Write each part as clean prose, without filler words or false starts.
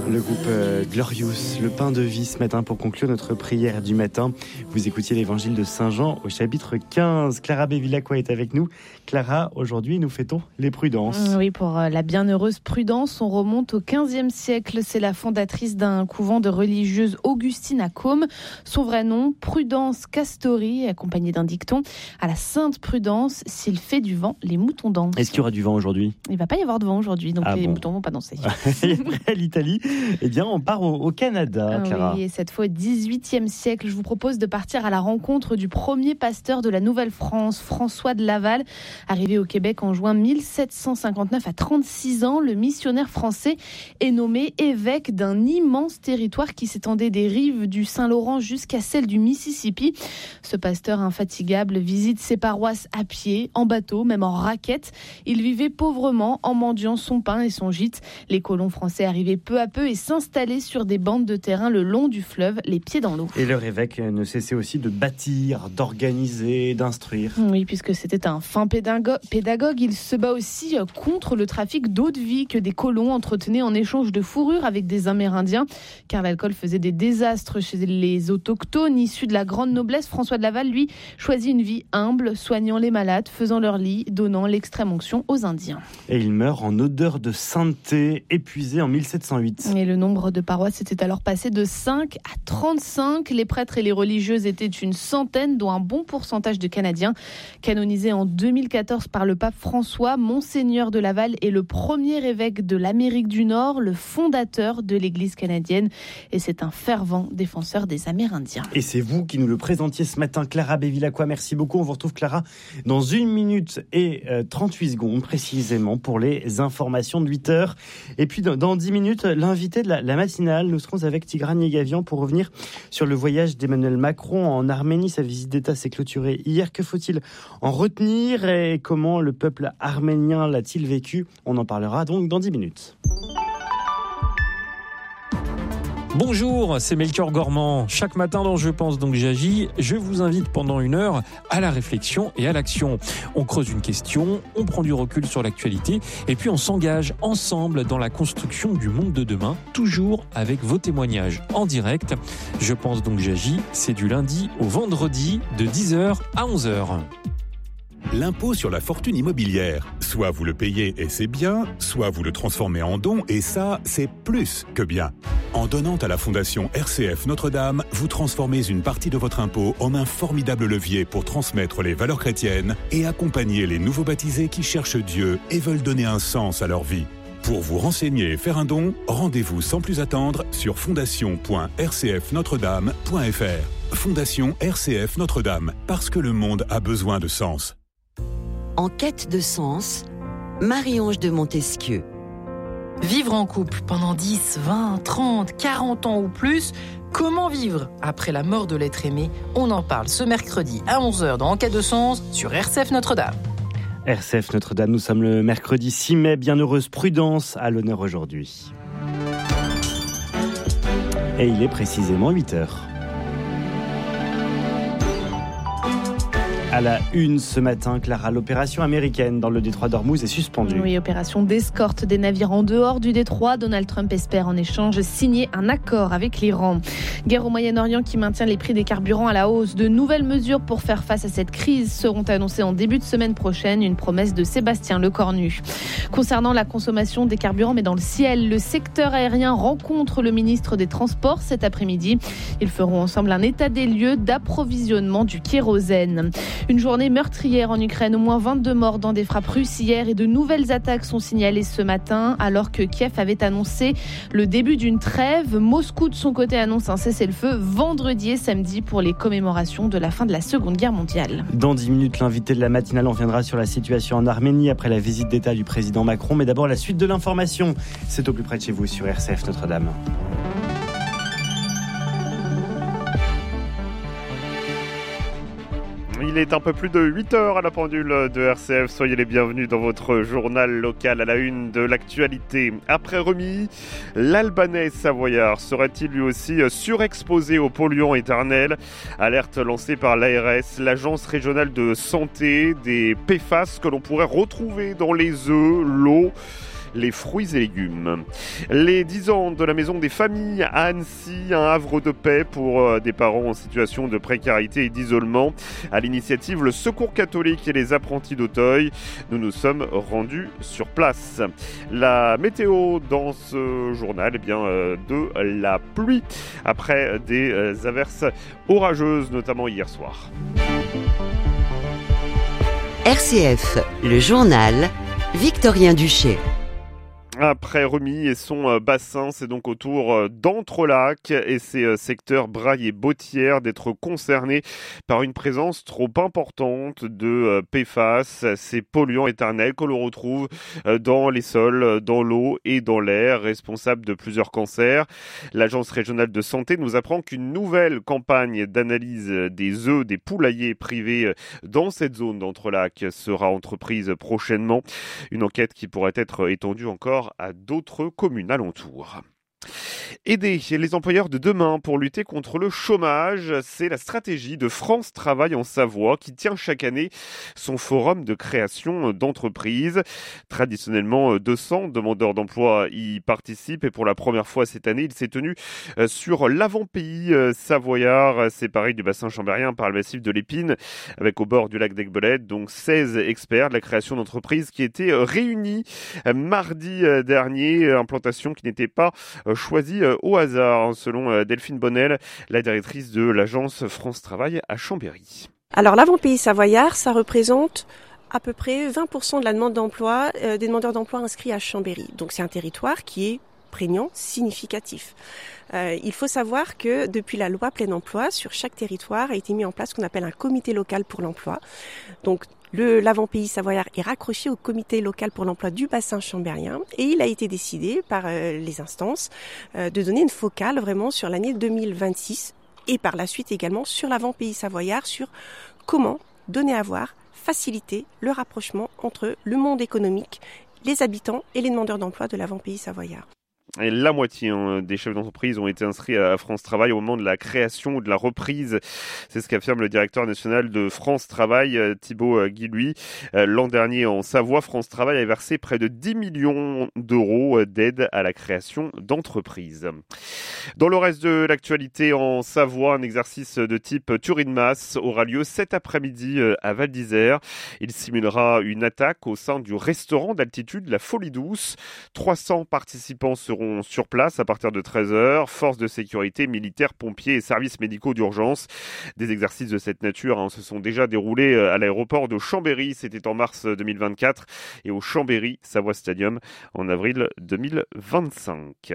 Le groupe Glorious, le pain de vie ce matin pour conclure notre prière du matin. Vous écoutiez l'évangile de Saint Jean au chapitre 15. Clara Bevilacqua est avec nous. Clara, aujourd'hui nous fêtons les prudences. Oui, pour la bienheureuse Prudence, on remonte au XVe siècle. C'est la fondatrice d'un couvent de religieuses augustines à Côme. Son vrai nom, Prudence Castori, accompagnée d'un dicton. À la Sainte Prudence, s'il fait du vent, les moutons dansent. Est-ce qu'il y aura du vent aujourd'hui ? Il ne va pas y avoir de vent aujourd'hui, donc les moutons ne vont pas danser. Et après l'Italie, eh bien, on part au Canada, Clara. Oui, et cette fois au XVIIIe siècle, je vous propose de partir à la rencontre du premier pasteur de la Nouvelle-France, François de Laval. Arrivé au Québec en juin 1759 à 36 ans, le missionnaire français est nommé évêque d'un immense territoire qui s'étendait des rives du Saint-Laurent jusqu'à celle du Mississippi. Ce pasteur infatigable visite ses paroisses à pied, en bateau, même en raquette. Il vivait pauvrement en mendiant son pain et son gîte. Les colons français arrivaient peu à peu et s'installaient sur des bandes de terrain le long du fleuve, les pieds dans l'eau. Et leur évêque ne cessait aussi de bâtir, d'organiser, d'instruire. Oui, puisque c'était un fin pédagogue, il se bat aussi contre le trafic d'eau de vie que des colons entretenaient en échange de fourrure avec des Amérindiens, car l'alcool faisait des désastres chez les autochtones issus de la grande noblesse. François de Laval, lui, choisit une vie humble, soignant les malades, faisant leur lit, donnant l'extrême onction aux Indiens. Et il meurt en odeur de sainteté, épuisé en 1708. Et le nombre de paroisses était alors passé de 5 à 35. Les prêtres et les religieuses étaient une centaine, dont un bon pourcentage de Canadiens. Canonisé en 2014 par le pape François, Monseigneur de Laval est le premier évêque de l'Amérique du Nord, le fondateur de l'Église canadienne. Et c'est un fervent défenseur des Amérindiens. Et c'est vous qui nous le présentiez ce matin, Clara Bevilacqua. Merci beaucoup. On vous retrouve, Clara, dans 1 minute et 38 secondes précisément pour les informations de 8h. Et puis dans 10 minutes, l'invité de la matinale, nous serons avec Tigran Yegavian pour revenir sur le voyage d'Emmanuel Macron en Arménie. Sa visite d'État s'est clôturée hier. Que faut-il en retenir et comment le peuple arménien l'a-t-il vécu ? On en parlera donc dans 10 minutes. Bonjour, c'est Melchior Gormand. Chaque matin dans Je pense donc j'agis, je vous invite pendant 1 heure à la réflexion et à l'action. On creuse une question, on prend du recul sur l'actualité et puis on s'engage ensemble dans la construction du monde de demain, toujours avec vos témoignages en direct. Je pense donc j'agis, c'est du lundi au vendredi de 10h à 11h. L'impôt sur la fortune immobilière. Soit vous le payez et c'est bien, soit vous le transformez en don et ça, c'est plus que bien. En donnant à la Fondation RCF Notre-Dame, vous transformez une partie de votre impôt en un formidable levier pour transmettre les valeurs chrétiennes et accompagner les nouveaux baptisés qui cherchent Dieu et veulent donner un sens à leur vie. Pour vous renseigner et faire un don, rendez-vous sans plus attendre sur fondation.rcfnotredame.fr. Fondation RCF Notre-Dame, parce que le monde a besoin de sens. En quête de sens, Marie-Ange de Montesquieu. Vivre en couple pendant 10, 20, 30, 40 ans ou plus, comment vivre après la mort de l'être aimé ? On en parle ce mercredi à 11h dans En quête de sens sur RCF Notre-Dame. RCF Notre-Dame, nous sommes le mercredi 6 mai, bienheureuse Prudence à l'honneur aujourd'hui. Et il est précisément 8h. À la une ce matin, Clara, l'opération américaine dans le détroit d'Ormuz est suspendue. Oui, opération d'escorte des navires en dehors du détroit. Donald Trump espère en échange signer un accord avec l'Iran. Guerre au Moyen-Orient qui maintient les prix des carburants à la hausse. De nouvelles mesures pour faire face à cette crise seront annoncées en début de semaine prochaine. Une promesse de Sébastien Lecornu. Concernant la consommation des carburants, mais dans le ciel, le secteur aérien rencontre le ministre des Transports cet après-midi. Ils feront ensemble un état des lieux d'approvisionnement du kérosène. Une journée meurtrière en Ukraine, au moins 22 morts dans des frappes russes hier et de nouvelles attaques sont signalées ce matin alors que Kiev avait annoncé le début d'une trêve. Moscou de son côté annonce un cessez-le-feu vendredi et samedi pour les commémorations de la fin de la Seconde Guerre mondiale. Dans 10 minutes, l'invité de la matinale, on viendra sur la situation en Arménie après la visite d'État du président Macron. Mais d'abord la suite de l'information, c'est au plus près de chez vous sur RCF Notre-Dame. Il est un peu plus de 8h à la pendule de RCF. Soyez les bienvenus dans votre journal local à la une de l'actualité. Après remis, l'Albanais savoyard serait-il lui aussi surexposé aux polluants éternels ? Alerte lancée par l'ARS, l'agence régionale de santé, des PFAS que l'on pourrait retrouver dans les œufs, l'eau les fruits et légumes. Les 10 ans de la maison des familles à Annecy, un havre de paix pour des parents en situation de précarité et d'isolement. À l'initiative le Secours catholique et les apprentis d'Auteuil, nous nous sommes rendus sur place. La météo dans ce journal, de la pluie après des averses orageuses, notamment hier soir. RCF, le journal, Victorien Duché. Après Remy et son bassin, c'est donc au tour d'Entrelacs et ses secteurs Braille et Bottières d'être concernés par une présence trop importante de PFAS, ces polluants éternels que l'on retrouve dans les sols, dans l'eau et dans l'air, responsables de plusieurs cancers. L'Agence régionale de santé nous apprend qu'une nouvelle campagne d'analyse des œufs des poulaillers privés dans cette zone d'Entrelacs sera entreprise prochainement. Une enquête qui pourrait être étendue encore à d'autres communes alentours. Aider les employeurs de demain pour lutter contre le chômage, c'est la stratégie de France Travail en Savoie qui tient chaque année son forum de création d'entreprises. Traditionnellement, 200 demandeurs d'emploi y participent et pour la première fois cette année, il s'est tenu sur l'avant-pays savoyard, séparé du bassin chambérien par le massif de l'Épine, avec au bord du lac d'Aiguebelette, donc 16 experts de la création d'entreprises qui étaient réunis mardi dernier, implantation qui n'était pas choisi au hasard, selon Delphine Bonnel, la directrice de l'agence France Travail à Chambéry. Alors l'avant-pays savoyard, ça représente à peu près 20% de la demande d'emploi, des demandeurs d'emploi inscrits à Chambéry. Donc c'est un territoire qui est prégnant, significatif. Il faut savoir que depuis la loi plein emploi, sur chaque territoire a été mis en place ce qu'on appelle un comité local pour l'emploi. Donc l'avant-pays savoyard est raccroché au comité local pour l'emploi du bassin chambérien et il a été décidé par les instances de donner une focale vraiment sur l'année 2026 et par la suite également sur l'avant-pays savoyard sur comment donner à voir, faciliter le rapprochement entre le monde économique, les habitants et les demandeurs d'emploi de l'avant-pays savoyard. Et la moitié des chefs d'entreprise ont été inscrits à France Travail au moment de la création ou de la reprise. C'est ce qu'affirme le directeur national de France Travail, Thibaut Guilhuy. L'an dernier, en Savoie, France Travail a versé près de 10 millions d'euros d'aide à la création d'entreprises. Dans le reste de l'actualité, en Savoie, un exercice de type Turin Mass aura lieu cet après-midi à Val d'Isère. Il simulera une attaque au sein du restaurant d'altitude La Folie Douce. 300 participants seront sur place à partir de 13h. Forces de sécurité, militaires, pompiers et services médicaux d'urgence. Des exercices de cette nature se sont déjà déroulés à l'aéroport de Chambéry. C'était en mars 2024 et au Chambéry Savoie Stadium en avril 2025.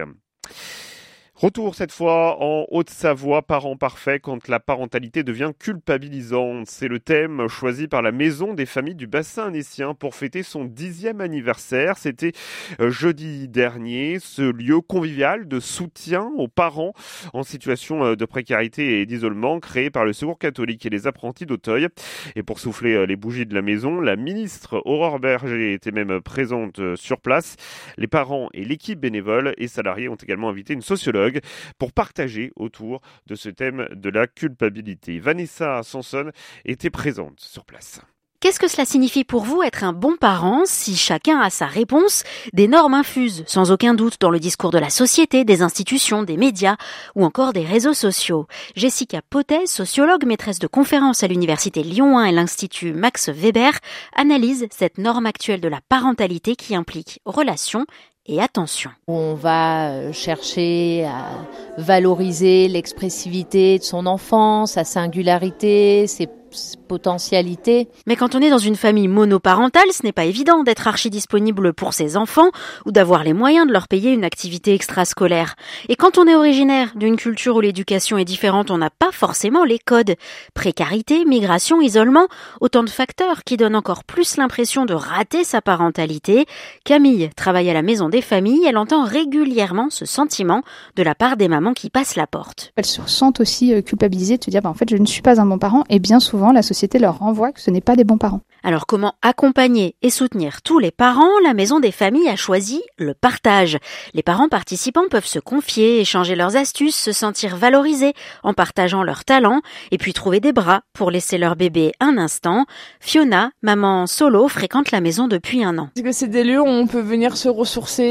Retour cette fois en Haute-Savoie, parents parfaits quand la parentalité devient culpabilisante. C'est le thème choisi par la Maison des familles du bassin annécien pour fêter son 10e anniversaire. C'était jeudi dernier, ce lieu convivial de soutien aux parents en situation de précarité et d'isolement créé par le Secours catholique et les apprentis d'Auteuil. Et pour souffler les bougies de la maison, la ministre Aurore Berger était même présente sur place. Les parents et l'équipe bénévole et salariés ont également invité une sociologue pour partager autour de ce thème de la culpabilité. Vanessa Sanson était présente sur place. Qu'est-ce que cela signifie pour vous être un bon parent si chacun a sa réponse? Des normes infusent, sans aucun doute, dans le discours de la société, des institutions, des médias ou encore des réseaux sociaux. Jessica Potet, sociologue, maîtresse de conférences à l'université Lyon 1 et l'Institut Max Weber, analyse cette norme actuelle de la parentalité qui implique relations et attention. On va chercher à valoriser l'expressivité de son enfant, sa singularité, ses potentialité. Mais quand on est dans une famille monoparentale, ce n'est pas évident d'être archi-disponible pour ses enfants ou d'avoir les moyens de leur payer une activité extrascolaire. Et quand on est originaire d'une culture où l'éducation est différente, on n'a pas forcément les codes. Précarité, migration, isolement, autant de facteurs qui donnent encore plus l'impression de rater sa parentalité. Camille travaille à la Maison des familles, elle entend régulièrement ce sentiment de la part des mamans qui passent la porte. Elles se sentent aussi culpabilisées de se dire en fait je ne suis pas un bon parent et bien souvent la société société leur renvoie que ce n'est pas des bons parents. Alors comment accompagner et soutenir tous les parents ? La Maison des familles a choisi le partage. Les parents participants peuvent se confier, échanger leurs astuces, se sentir valorisés en partageant leurs talents et puis trouver des bras pour laisser leur bébé un instant. Fiona, maman solo, fréquente la maison depuis 1 an. Parce que c'est des lieux où on peut venir se ressourcer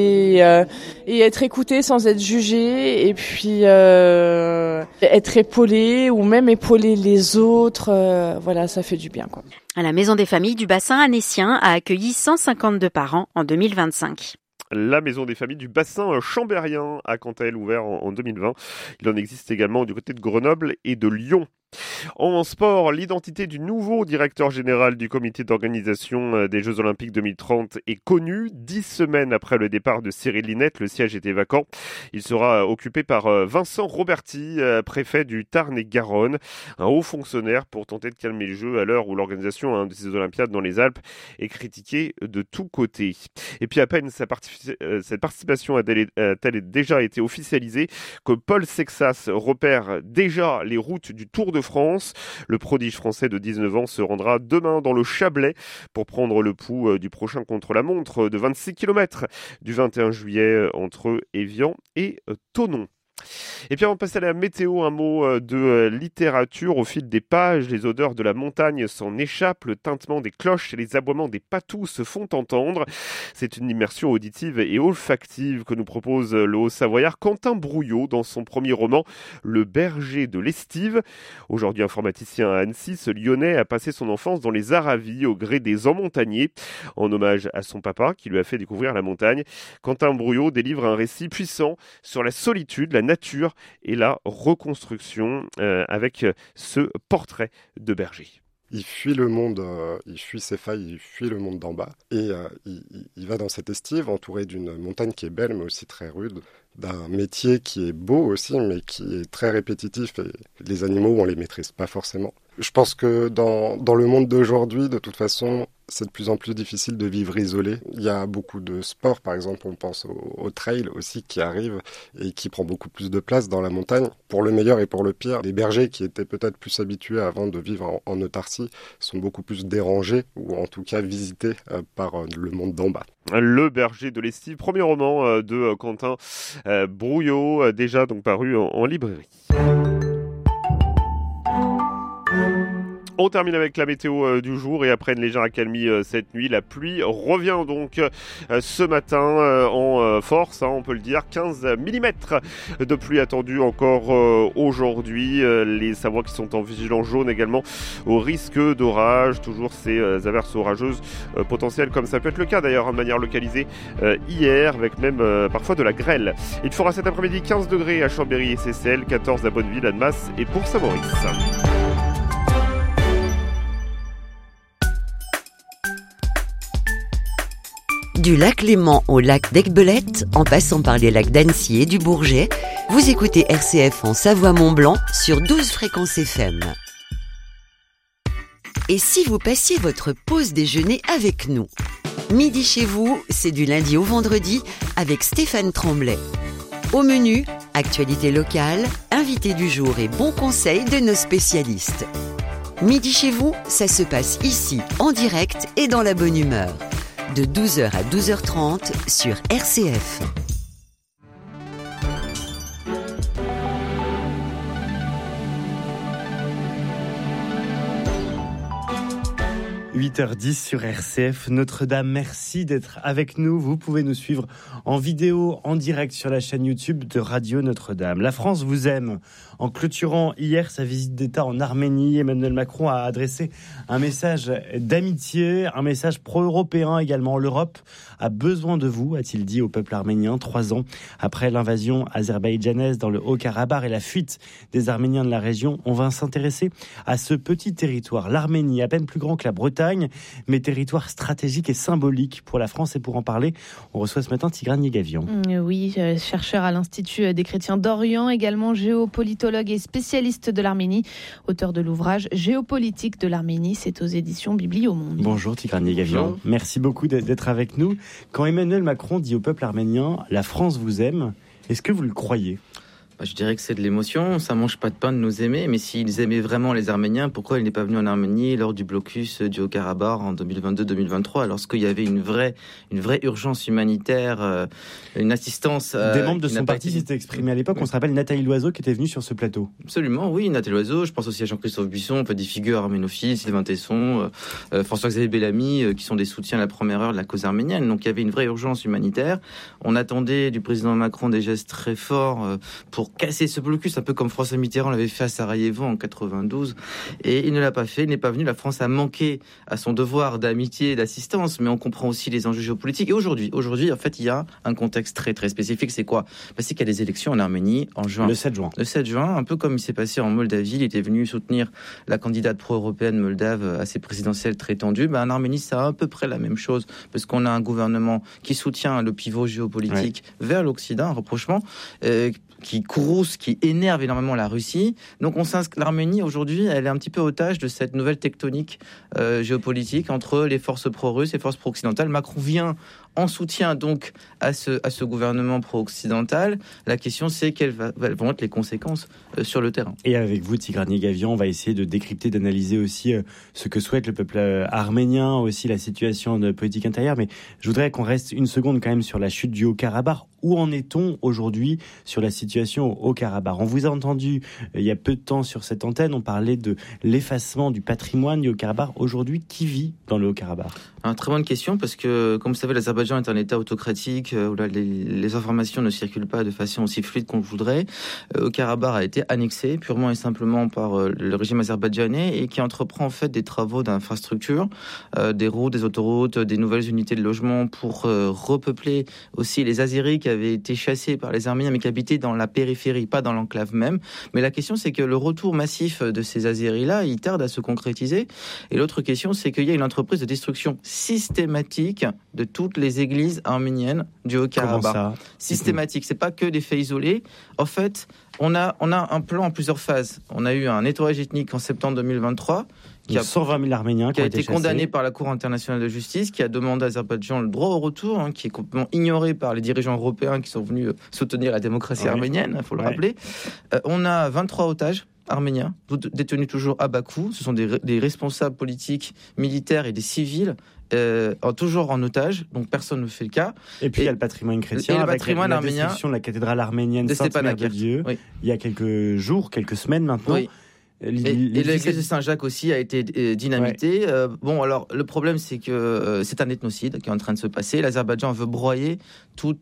et être écouté sans être jugé et puis être épaulé ou même épauler les autres. Voilà, ça fait du bien, quoi. La Maison des familles du bassin annécien a accueilli 152 parents en 2025. La Maison des familles du bassin chambérien a quant à elle ouvert en 2020. Il en existe également du côté de Grenoble et de Lyon. En sport, l'identité du nouveau directeur général du comité d'organisation des Jeux Olympiques 2030 est connue. 10 semaines après le départ de Cyril Linette, le siège était vacant. Il sera occupé par Vincent Roberti, préfet du Tarn-et-Garonne, un haut fonctionnaire pour tenter de calmer le jeu à l'heure où l'organisation de ces Olympiades dans les Alpes est critiquée de tous côtés. Et puis à peine cette participation a-t-elle déjà été officialisée que Paul Sexas repère déjà les routes du Tour de France. Le prodige français de 19 ans se rendra demain dans le Chablais pour prendre le pouls du prochain contre-la-montre de 26 km du 21 juillet entre Évian et Thonon. Et puis avant de passer à la météo, un mot de littérature. Au fil des pages, les odeurs de la montagne s'en échappent, le tintement des cloches et les aboiements des patous se font entendre. C'est une immersion auditive et olfactive que nous propose le Haut-Savoyard Quentin Brouillot dans son premier roman Le berger de l'Estive. Aujourd'hui informaticien à Annecy, ce Lyonnais a passé son enfance dans les Aravis au gré des emmontagnés. En hommage à son papa qui lui a fait découvrir la montagne, Quentin Brouillot délivre un récit puissant sur la solitude, la nature et la reconstruction avec ce portrait de berger. Il fuit le monde, il fuit ses failles, il fuit le monde d'en bas et il va dans cette estive entouré d'une montagne qui est belle mais aussi très rude, d'un métier qui est beau aussi mais qui est très répétitif et les animaux on les maîtrise pas forcément. Je pense que dans le monde d'aujourd'hui, de toute façon, c'est de plus en plus difficile de vivre isolé. Il y a beaucoup de sports, par exemple, on pense au trail aussi qui arrive et qui prend beaucoup plus de place dans la montagne, pour le meilleur et pour le pire. Les bergers qui étaient peut-être plus habitués avant de vivre en autarcie sont beaucoup plus dérangés ou en tout cas visités par le monde d'en bas. Le berger de l'Estive, premier roman de Quentin Brouillot, déjà donc paru en librairie. On termine avec la météo du jour et après une légère accalmie cette nuit. La pluie revient donc ce matin en force, on peut le dire, 15 mm de pluie attendue encore aujourd'hui. Les Savoies qui sont en vigilance jaune également au risque d'orage. Toujours ces averses orageuses potentielles comme ça peut être le cas d'ailleurs de manière localisée hier avec même parfois de la grêle. Il fera cet après-midi 15 degrés à Chambéry et Seyssel, 14 à Bonneville, Annemasse et Port-Saint-Maurice. Du lac Léman au lac d'Aiguebelette, en passant par les lacs d'Annecy et du Bourget, vous écoutez RCF en Savoie-Mont-Blanc sur 12 fréquences FM. Et si vous passiez votre pause déjeuner avec nous ? Midi chez vous, c'est du lundi au vendredi avec Stéphane Tremblay. Au menu, actualité locale, invité du jour et bons conseils de nos spécialistes. Midi chez vous, ça se passe ici, en direct et dans la bonne humeur. De 12h à 12h30 sur RCF. – 8h10 sur RCF Notre-Dame. Merci d'être avec nous. Vous pouvez nous suivre en vidéo, en direct sur la chaîne YouTube de Radio Notre-Dame. La France vous aime. En clôturant hier sa visite d'État en Arménie, Emmanuel Macron a adressé un message d'amitié, un message pro-européen également. L'Europe a besoin de vous, a-t-il dit au peuple arménien, 3 ans après l'invasion azerbaïdjanaise dans le Haut-Karabakh et la fuite des Arméniens de la région. On va s'intéresser à ce petit territoire, l'Arménie, à peine plus grand que la Bretagne, mais territoire stratégique et symbolique pour la France. Et pour en parler, on reçoit ce matin Tigran Yegavian. Oui, chercheur à l'Institut des chrétiens d'Orient, également géopolitologue et spécialiste de l'Arménie, auteur de l'ouvrage Géopolitique de l'Arménie, c'est aux éditions Bibliomonde. Bonjour Tigran Yegavian, merci beaucoup d'être avec nous. Quand Emmanuel Macron dit au peuple arménien « La France vous aime », est-ce que vous le croyez ? Je dirais que c'est de l'émotion, ça mange pas de pain de nous aimer, mais s'ils aimaient vraiment les Arméniens, pourquoi il n'est pas venu en Arménie lors du blocus du Haut-Karabakh en 2022-2023, lorsqu'il y avait une vraie urgence humanitaire, une assistance... Des membres de son parti s'étaient exprimés à l'époque, on se rappelle Nathalie Loiseau qui était venue sur ce plateau. Absolument, oui, Nathalie Loiseau, je pense aussi à Jean-Christophe Buisson, des figures arménophiles, Sylvain Tesson, François-Xavier Bellamy, qui sont des soutiens à la première heure de la cause arménienne, donc il y avait une vraie urgence humanitaire. On attendait du président Macron des gestes très forts pour casser ce blocus, un peu comme François Mitterrand l'avait fait à Sarajevo en 92, et il ne l'a pas fait, il n'est pas venu. La France a manqué à son devoir d'amitié et d'assistance, mais on comprend aussi les enjeux géopolitiques. Et aujourd'hui, en fait, il y a un contexte très très spécifique. C'est quoi ? C'est qu'il y a des élections en Arménie en juin. Le 7 juin. Le 7 juin, un peu comme il s'est passé en Moldavie. Il était venu soutenir la candidate pro-européenne moldave à ses présidentielles très tendues. En Arménie, c'est à peu près la même chose, parce qu'on a un gouvernement qui soutient le pivot géopolitique vers l'Occident, un rapprochement qui courrouce, qui énerve énormément la Russie. Donc l'Arménie aujourd'hui, elle est un petit peu otage de cette nouvelle tectonique géopolitique entre les forces pro-russes et les forces pro-occidentales. Macron vient en soutien donc à ce gouvernement pro-occidental. La question, c'est quelles vont être les conséquences sur le terrain. Et avec vous, Tigrani Gavian, on va essayer de décrypter, d'analyser aussi ce que souhaite le peuple arménien, aussi la situation de politique intérieure. Mais je voudrais qu'on reste une seconde quand même sur la chute du Haut-Karabakh. Où en est-on aujourd'hui sur la situation au Haut-Karabakh ? On vous a entendu il y a peu de temps sur cette antenne, on parlait de l'effacement du patrimoine du Haut-Karabakh. Aujourd'hui, qui vit dans le Haut-Karabakh ? Très bonne question, parce que, comme vous savez, l'Azerbaïdjan est un État autocratique où les informations ne circulent pas de façon aussi fluide qu'on le voudrait. Le Haut-Karabakh a été annexé purement et simplement par le régime azerbaïdjanais et qui entreprend en fait des travaux d'infrastructure, des routes, des autoroutes, des nouvelles unités de logement pour repeupler aussi les Azéris qui avaient été chassés par les Arméniens mais qui habitaient dans la périphérie, pas dans l'enclave même. Mais la question, c'est que le retour massif de ces Azéris-là, il tarde à se concrétiser. Et l'autre question, c'est qu'il y a une entreprise de destruction systématique de toutes les églises arméniennes du Haut-Karabakh. Systématique, c'est pas que des faits isolés. En fait, on a un plan en plusieurs phases. On a eu un nettoyage ethnique en septembre 2023 qui a 120 000 Arméniens qui a été condamné par la Cour internationale de justice, qui a demandé à Azerbaïdjan le droit au retour, qui est complètement ignoré par les dirigeants européens qui sont venus soutenir la démocratie arménienne, il faut le rappeler. On a 23 otages arméniens, détenus toujours à Bakou. Ce sont des responsables politiques, militaires et des civils, toujours en otage, donc personne ne fait le cas. Et puis il y a le patrimoine chrétien, avec la destruction de la cathédrale arménienne Sainte-Mère de Dieu, il y a quelques jours, quelques semaines maintenant. Et l'église de Saint-Jacques aussi a été dynamitée. Alors le problème, c'est que c'est un ethnocide qui est en train de se passer. L'Azerbaïdjan veut broyer tout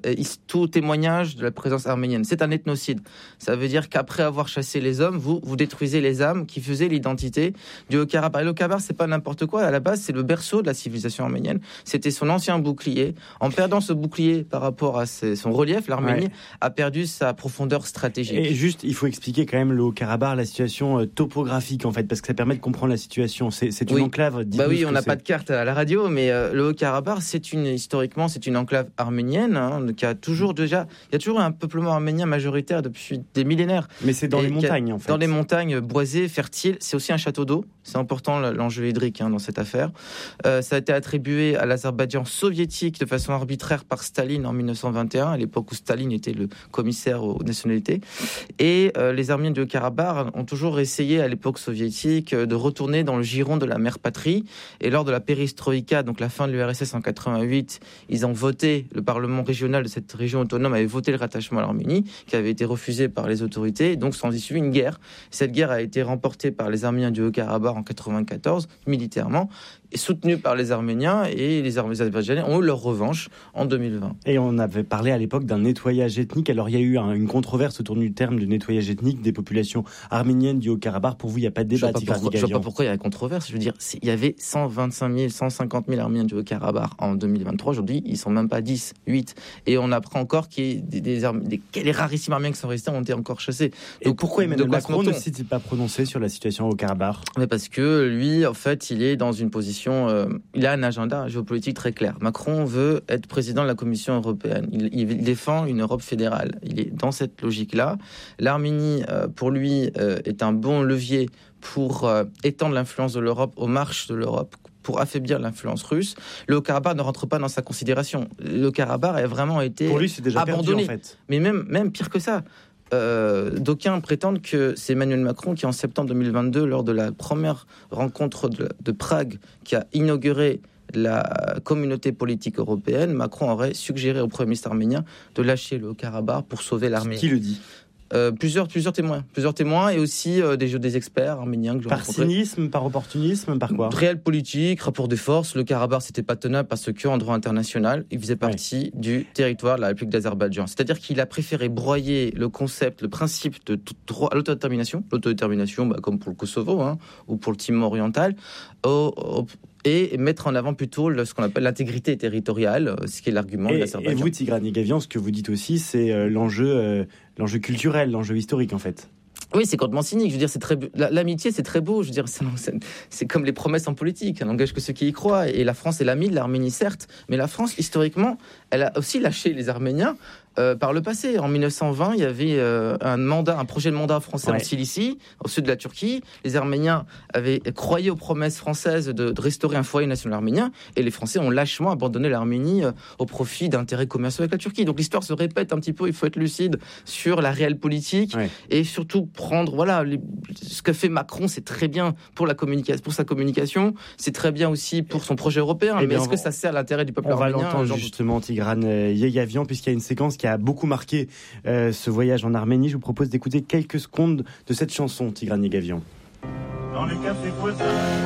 témoignage de la présence arménienne. C'est un ethnocide. Ça veut dire qu'après avoir chassé les hommes, vous détruisez les âmes qui faisaient l'identité du Haut-Karabakh. Et le Haut-Karabakh, c'est pas n'importe quoi. À la base, c'est le berceau de la civilisation arménienne. C'était son ancien bouclier. En perdant ce bouclier par rapport à son relief, l'Arménie a perdu sa profondeur stratégique. Et juste, il faut expliquer quand même le Haut-Karabakh, la situation topographique en fait, parce que ça permet de comprendre la situation. C'est une enclave. On n'a pas de carte à la radio, mais le Haut-Karabakh, historiquement, c'est une enclave arménienne qui a toujours il y a toujours un peuplement arménien majoritaire depuis des millénaires. Mais c'est dans les montagnes en fait. Dans les montagnes boisées, fertiles. C'est aussi un château d'eau. C'est important l'enjeu hydrique dans cette affaire. Ça a été attribué à l'Azerbaïdjan soviétique de façon arbitraire par Staline en 1921, à l'époque où Staline était le commissaire aux nationalités. Et les Arméniens du Haut-Karabakh ont toujours essayé à l'époque soviétique de retourner dans le giron de la mère patrie. Et lors de la perestroïka, donc la fin de l'URSS en 88, ils ont voté, le Parlement régional de cette région autonome avait voté le rattachement à l'Arménie, qui avait été refusé par les autorités. Donc s'en est suivi une guerre. Cette guerre a été remportée par les Arméniens du Haut-Karabakh en 94, militairement, et soutenue par les Arméniens, et les Azerbaïdjanais ont eu leur revanche en 2020. Et on avait parlé à l'époque d'un nettoyage ethnique. Alors il y a eu une controverse autour du terme de nettoyage ethnique des populations arméniennes du Haut-Karabakh. Pour vous, il n'y a pas de débat. Je ne vois pas pourquoi il y a une controverse. Je veux dire, il y avait 125 000, 150 000 Arméniens du Haut-Karabakh en 2023. Aujourd'hui, ils ne sont même pas 10, 8. Et on apprend encore qu'il y a les rarissimes Arméniens qui sont restés ont été encore chassés. Donc, et pourquoi Emmanuel Macron ne s'est-il pas prononcé sur la situation au Haut-Karabakh ? Mais parce que lui, en fait, il est dans une position... il a un agenda géopolitique très clair. Macron veut être président de la Commission européenne. Il défend une Europe fédérale. Il est dans cette logique-là. L'Arménie, pour lui, est un bon levier pour étendre l'influence de l'Europe aux marches de l'Europe, pour affaiblir l'influence russe. Le Haut-Karabakh ne rentre pas dans sa considération. Le Haut-Karabakh a vraiment été pour lui, c'est déjà abandonné. Perdu, en fait. Mais même pire que ça. d'aucuns prétendent que c'est Emmanuel Macron qui, en septembre 2022, lors de la première rencontre de Prague, qui a inauguré la communauté politique européenne, Macron aurait suggéré au Premier ministre arménien de lâcher le Haut-Karabakh pour sauver l'armée. Qui le dit ? Plusieurs témoins et aussi des experts arméniens que j'ai rencontrés. Par cynisme, par opportunisme, par quoi ? Réel politique, rapport de force. Le Karabakh, c'était pas tenable parce que en droit international, il faisait partie du territoire de la République d'Azerbaïdjan. C'est-à-dire qu'il a préféré broyer le concept, le principe de tout droit à l'autodétermination, comme pour le Kosovo ou pour le Timor oriental, et mettre en avant plutôt ce qu'on appelle l'intégrité territoriale, ce qui est l'argument de l'Azerbaïdjan. Et vous, Tigran Yegavian, ce que vous dites aussi, c'est l'enjeu culturel, l'enjeu historique en fait. Oui, c'est complètement cynique. Je veux dire, l'amitié, c'est très beau. Je veux dire, c'est comme les promesses en politique. Elle n'engage que ceux qui y croient. Et la France est l'amie de l'Arménie, certes. Mais la France, historiquement, elle a aussi lâché les Arméniens par le passé. En 1920, il y avait un projet de mandat français en Cilicie, au sud de la Turquie. Les Arméniens avaient croyé aux promesses françaises de restaurer un foyer national arménien. Et les Français ont lâchement abandonné l'Arménie au profit d'intérêts commerciaux avec la Turquie. Donc l'histoire se répète un petit peu. Il faut être lucide sur la réelle politique et surtout prendre, ce que fait Macron, c'est très bien pour sa communication, c'est très bien aussi pour son projet européen. Mais est-ce que ça sert l'intérêt du peuple arménien ? On va l'entendre justement, Tigran Yegavian, puisqu'il y a une séquence qui a beaucoup marqué ce voyage en Arménie. Je vous propose d'écouter quelques secondes de cette chanson, Tigran Yegavian. Dans les cafés voisins,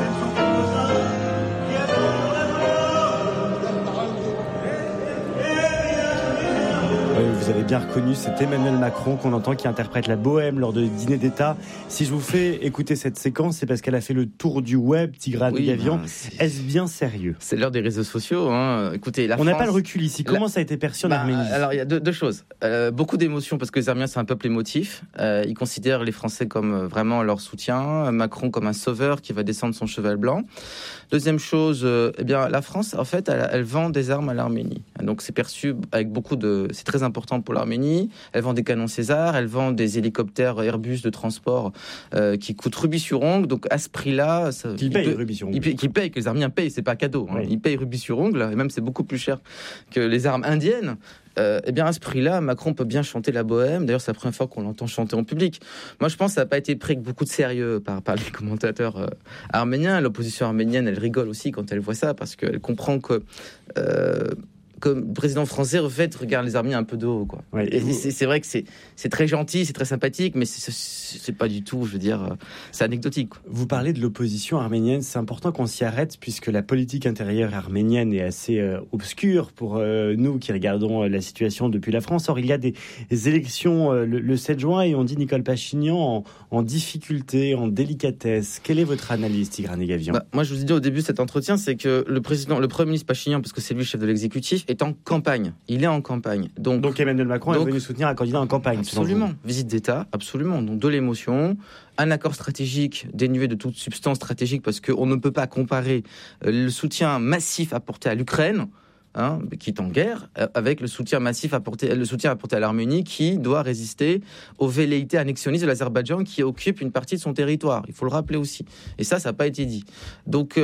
vous avez bien reconnu, c'est Emmanuel Macron qu'on entend qui interprète la bohème lors de dîner d'État. Si je vous fais écouter cette séquence, c'est parce qu'elle a fait le tour du web, Tigran Yegavian. Est-ce bien sérieux ? C'est l'heure des réseaux sociaux. Écoutez, on n'a pas le recul ici. Comment ça a été perçu en Arménie ? Alors, il y a deux choses. Beaucoup d'émotions parce que les Arméniens, c'est un peuple émotif. Ils considèrent les Français comme vraiment leur soutien. Macron comme un sauveur qui va descendre son cheval blanc. Deuxième chose, la France, en fait, elle vend des armes à l'Arménie. Donc, c'est perçu avec c'est très important pour l'Arménie. Elle vend des canons César, elle vend des hélicoptères Airbus de transport qui coûtent rubis sur ongle. Donc à ce prix-là, qui paye rubis sur ongle, que les Arméniens payent, c'est pas cadeau. Ils payent rubis sur ongle, et même c'est beaucoup plus cher que les armes indiennes. À ce prix-là, Macron peut bien chanter la bohème. D'ailleurs, c'est la première fois qu'on l'entend chanter en public. Moi, je pense que ça n'a pas été pris avec beaucoup de sérieux par les commentateurs arméniens. L'opposition arménienne, elle rigole aussi quand elle voit ça, parce qu'elle comprend que comme président français, regarde les Arméniens un peu de haut, quoi. C'est vrai que c'est très gentil, c'est très sympathique, mais c'est pas du tout, je veux dire, c'est anecdotique, quoi. Vous parlez de l'opposition arménienne, c'est important qu'on s'y arrête, puisque la politique intérieure arménienne est assez obscure pour nous qui regardons la situation depuis la France. Or, il y a des élections le 7 juin et on dit Nicole Pachinian en difficulté, en délicatesse. Quelle est votre analyse, Tigran Yegavian ? Moi, je vous ai dit au début de cet entretien, c'est que le Premier ministre Pachinian, parce que c'est lui le chef de l'exécutif, est en campagne. Il est en campagne. Donc Emmanuel Macron est venu soutenir un candidat en campagne. Absolument. Visite d'État, absolument. Donc de l'émotion, un accord stratégique dénué de toute substance stratégique, parce qu'on ne peut pas comparer le soutien massif apporté à l'Ukraine, qui est en guerre, avec le soutien apporté à l'Arménie, qui doit résister aux velléités annexionnistes de l'Azerbaïdjan, qui occupe une partie de son territoire. Il faut le rappeler aussi. Et ça n'a pas été dit. Donc,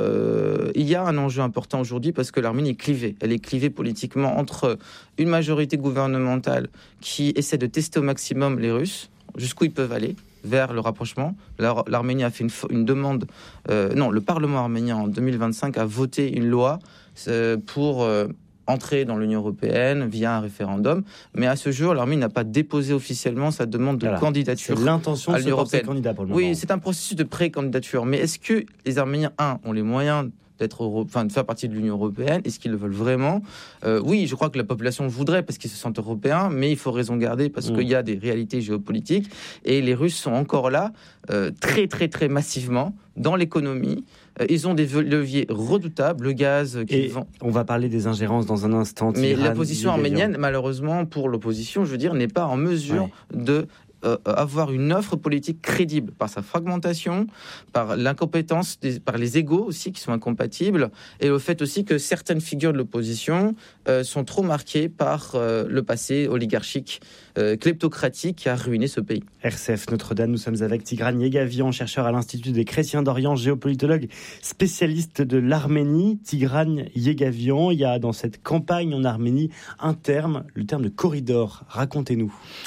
il y a un enjeu important aujourd'hui, parce que l'Arménie est clivée. Elle est clivée politiquement entre une majorité gouvernementale qui essaie de tester au maximum les Russes, jusqu'où ils peuvent aller, vers le rapprochement. L'Arménie a fait une demande... le Parlement arménien, en 2025, a voté une loi pour entrer dans l'Union européenne via un référendum. Mais à ce jour, l'Arménie n'a pas déposé officiellement sa demande de candidature. C'est l'intention de se porter candidat pour le moment. Oui, c'est un processus de pré-candidature. Mais est-ce que les Arméniens, ont les moyens de faire partie de l'Union européenne? Est-ce qu'ils le veulent vraiment? Oui, je crois que la population le voudrait parce qu'ils se sentent européens, mais il faut raison garder parce qu'il y a des réalités géopolitiques et les Russes sont encore là, très très très massivement dans l'économie. Ils ont des leviers redoutables, le gaz qu'ils vendent. On va parler des ingérences dans un instant. Mais l'opposition arménienne, malheureusement pour l'opposition, je veux dire, n'est pas en mesure de avoir une offre politique crédible par sa fragmentation, par l'incompétence, par les égos aussi qui sont incompatibles, et le fait aussi que certaines figures de l'opposition sont trop marquées par le passé oligarchique, kleptocratique qui a ruiné ce pays. RCF Notre-Dame, nous sommes avec Tigran Yegavian, chercheur à l'Institut des Chrétiens d'Orient, géopolitologue, spécialiste de l'Arménie. Tigran Yegavian, il y a dans cette campagne en Arménie un terme, le terme de corridor. Racontez-nous.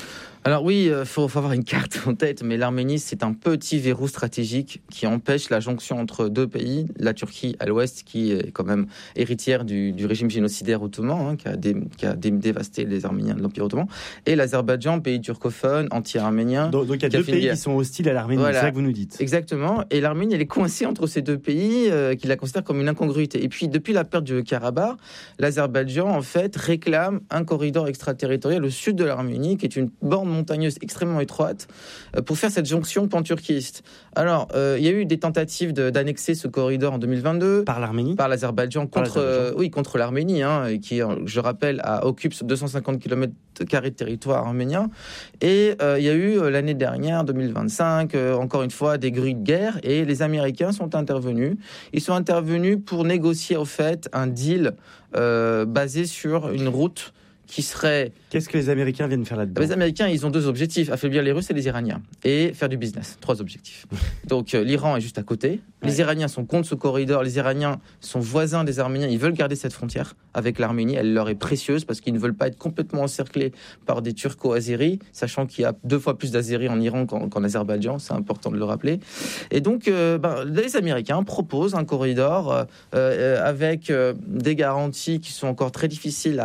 Alors oui, faut avoir une carte en tête, mais l'Arménie, c'est un petit verrou stratégique qui empêche la jonction entre deux pays, la Turquie à l'ouest, qui est quand même héritière du régime génocidaire ottoman, qui a dévasté les Arméniens de l'Empire ottoman, et l'Azerbaïdjan, pays turcophone, anti-arménien. Donc il y a deux pays qui sont hostiles à l'Arménie, voilà. C'est ça que vous nous dites. Exactement, et l'Arménie, elle est coincée entre ces deux pays, qui la considèrent comme une incongruité. Et puis, depuis la perte du Karabakh, l'Azerbaïdjan, en fait, réclame un corridor extraterritorial au sud de l'Arménie, qui est une borne montagneuse extrêmement étroite, pour faire cette jonction pan-turquiste. Alors, il y a eu des tentatives d'annexer ce corridor en 2022. Par l'Arménie ? Par l'Azerbaïdjan, contre l'Arménie, qui, je rappelle, occupe 250 km² de territoire arménien. Et il y a eu, l'année dernière, 2025, encore une fois, des grues de guerre, et les Américains sont intervenus. Ils sont intervenus pour négocier, au fait, un deal basé sur une route qui serait... Qu'est-ce que les Américains viennent faire là-dedans ? Les Américains, ils ont deux objectifs, affaiblir les Russes et les Iraniens, et faire du business. 3 objectifs. Donc l'Iran est juste à côté, les Iraniens sont contre ce corridor, les Iraniens sont voisins des Arméniens, ils veulent garder cette frontière avec l'Arménie, elle leur est précieuse parce qu'ils ne veulent pas être complètement encerclés par des Turco-Azéris, sachant qu'il y a 2 fois plus d'Azéris en Iran qu'en Azerbaïdjan, c'est important de le rappeler. Et donc les Américains proposent un corridor avec des garanties qui sont encore très difficiles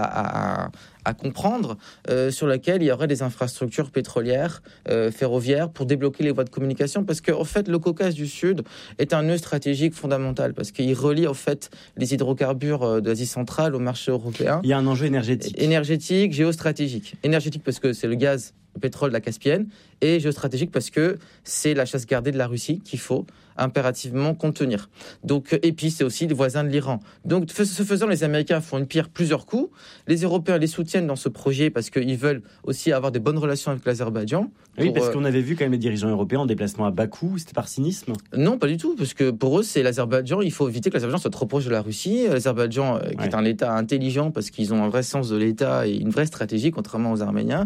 à comprendre, sur laquelle il y aurait des infrastructures pétrolières, ferroviaires, pour débloquer les voies de communication, parce qu'en fait, le Caucase du Sud est un nœud stratégique fondamental, parce qu'il relie en fait les hydrocarbures d'Asie centrale au marché européen. Il y a un enjeu énergétique, géostratégique. Énergétique parce que c'est le gaz, le pétrole de la Caspienne, et géostratégique parce que c'est la chasse gardée de la Russie qu'il faut impérativement contenir. Donc, et puis c'est aussi les voisins de l'Iran. Donc ce faisant, les Américains font une pierre plusieurs coups. Les Européens les soutiennent dans ce projet parce qu'ils veulent aussi avoir des bonnes relations avec l'Azerbaïdjan. Oui, parce qu'on avait vu quand même les dirigeants européens en déplacement à Bakou, c'était par cynisme ? Non, pas du tout, parce que pour eux, c'est l'Azerbaïdjan, il faut éviter que l'Azerbaïdjan soit trop proche de la Russie. L'Azerbaïdjan, qui est un État intelligent parce qu'ils ont un vrai sens de l'État et une vraie stratégie, contrairement aux Arméniens,